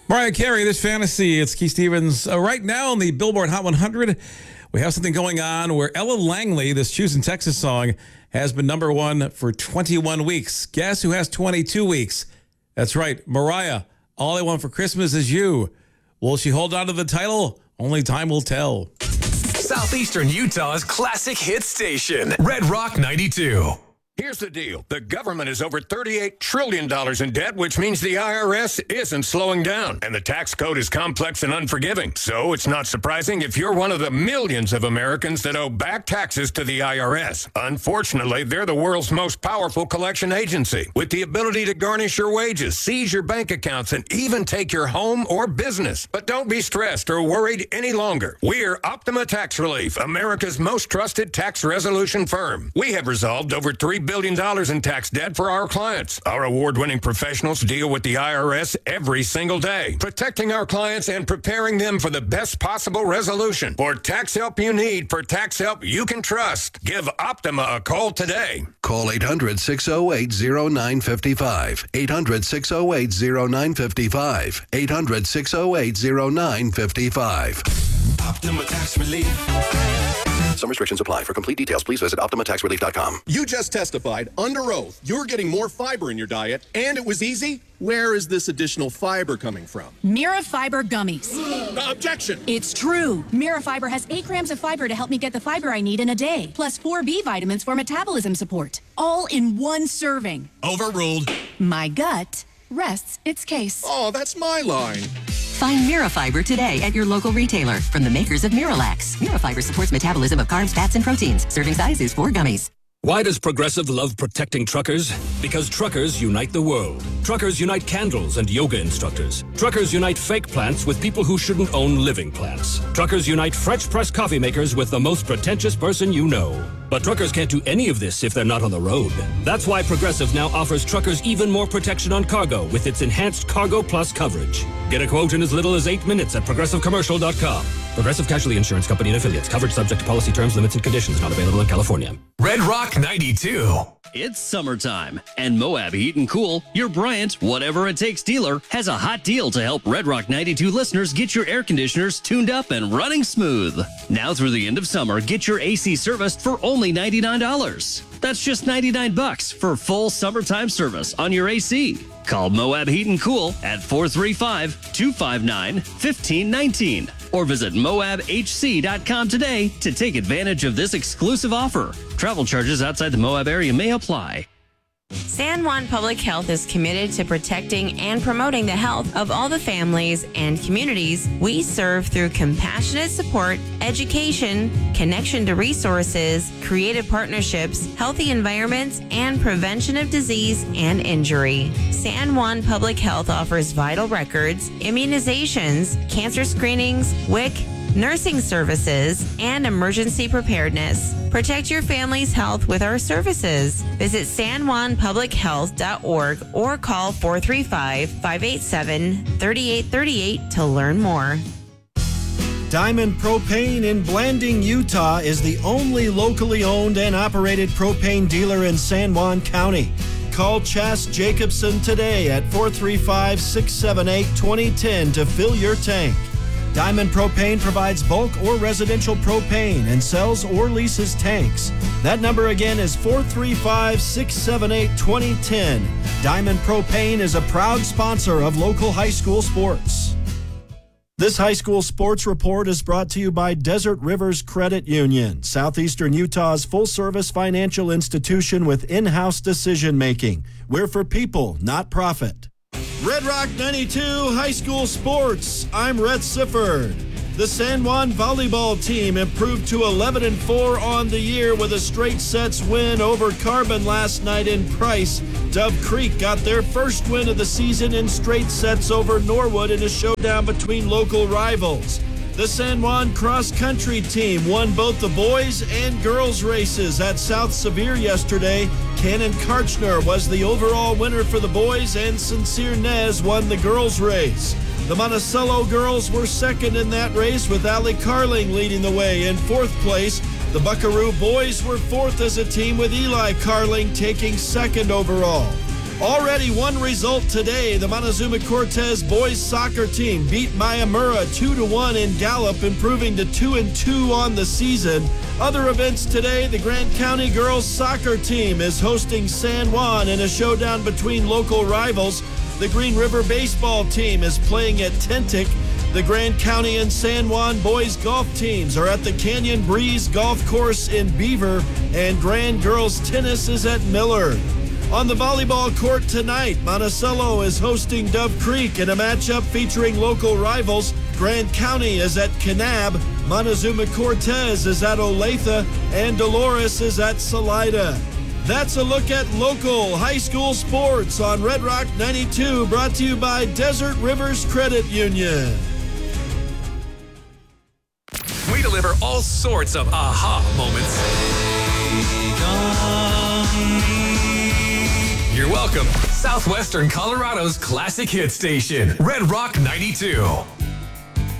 Mariah Carey, this fantasy. It's Keith Stevens. Right now on the Billboard Hot 100, we have something going on where Ella Langley, this Choosing Texas song, has been number one for 21 weeks. Guess who has 22 weeks? That's right, Mariah. All I Want for Christmas Is You. Will she hold on to the title? Only time will tell. Southeastern Utah's classic hit station, Red Rock 92. Here's the deal. The government is over $38 trillion in debt, which means the IRS isn't slowing down. And the tax code is complex and unforgiving. So it's not surprising if you're one of the millions of Americans that owe back taxes to the IRS. Unfortunately, they're the world's most powerful collection agency, with the ability to garnish your wages, seize your bank accounts, and even take your home or business. But don't be stressed or worried any longer. We're Optima Tax Relief, America's most trusted tax resolution firm. We have resolved over $3 billion in tax debt for our clients. Our award-winning professionals deal with the IRS every single day, protecting our clients and preparing them for the best possible resolution. For tax help you need, for tax help you can trust, give Optima a call today. Call 800-608-0955. 800-608-0955. 800-608-0955. Optima Tax Relief. Some restrictions apply. For complete details, please visit OptimaTaxRelief.com. You just testified under oath you're getting more fiber in your diet, and it was easy. Where is this additional fiber coming from? Mira Fiber Gummies. Objection! It's true. Mira Fiber has 8 grams of fiber to help me get the fiber I need in a day, plus 4 B vitamins for metabolism support, all in one serving. Overruled. My gut rests its case. Oh, that's my line. Find Mirafiber today at your local retailer from the makers of Miralax. Mirafiber supports metabolism of carbs, fats, and proteins. Serving size is 4 gummies. Why does Progressive love protecting truckers? Because truckers unite the world. Truckers unite candles and yoga instructors. Truckers unite fake plants with people who shouldn't own living plants. Truckers unite French press coffee makers with the most pretentious person you know. But truckers can't do any of this if they're not on the road. That's why Progressive now offers truckers even more protection on cargo with its enhanced Cargo Plus coverage. Get a quote in as little as 8 minutes at ProgressiveCommercial.com. Progressive Casualty Insurance Company and Affiliates. Coverage subject to policy terms, limits, and conditions. Not available in California. Red Rock 92. It's summertime, and Moab Heat and Cool, your Bryant Whatever It Takes dealer, has a hot deal to help Red Rock 92 listeners get your air conditioners tuned up and running smooth. Now through the end of summer, get your AC serviced for only $99. That's just $99 for full summertime service on your AC. Call Moab Heat and Cool at 435-259-1519 or visit moabhc.com today to take advantage of this exclusive offer. Travel charges outside the Moab area may apply. San Juan Public Health is committed to protecting and promoting the health of all the families and communities we serve through compassionate support, education, connection to resources, creative partnerships, healthy environments, and prevention of disease and injury. San Juan Public Health offers vital records, immunizations, cancer screenings, WIC, nursing services, and emergency preparedness. Protect your family's health with our services. Visit sanjuanpublichealth.org or call 435-587-3838 to learn more. Diamond Propane in Blanding, Utah is the only locally owned and operated propane dealer in San Juan County. Call Chas Jacobson today at 435-678-2010 to fill your tank. Diamond Propane provides bulk or residential propane and sells or leases tanks. That number again is 435-678-2010. Diamond Propane is a proud sponsor of local high school sports. This high school sports report is brought to you by Desert Rivers Credit Union, Southeastern Utah's full-service financial institution with in-house decision-making. We're for people, not profit. Red Rock 92 High School Sports. I'm Rhett Sifford. The San Juan volleyball team improved to 11-4 on the year with a straight sets win over Carbon last night in Price. Dove Creek got their first win of the season in straight sets over Norwood in a showdown between local rivals. The San Juan cross-country team won both the boys and girls races at South Sevier yesterday. Cannon Karchner was the overall winner for the boys, and Sincere Nez won the girls race. The Monticello girls were second in that race, with Allie Carling leading the way in fourth place. The Buckaroo boys were fourth as a team, with Eli Carling taking second overall. Already one result today. The Montezuma Cortez boys soccer team beat Mayamura 2-1 in Gallup, improving to 2-2 on the season. Other events today, the Grant County girls soccer team is hosting San Juan in a showdown between local rivals. The Green River baseball team is playing at Tentic. The Grant County and San Juan boys golf teams are at the Canyon Breeze Golf Course in Beaver, and Grand Girls Tennis is at Miller. On the volleyball court tonight, Monticello is hosting Dove Creek in a matchup featuring local rivals. Grant County is at Kanab, Montezuma Cortez is at Olathe, and Dolores is at Salida. That's a look at local high school sports on Red Rock 92, brought to you by Desert Rivers Credit Union. We deliver all sorts of aha moments. You're welcome. Southwestern Colorado's classic hit station, Red Rock 92.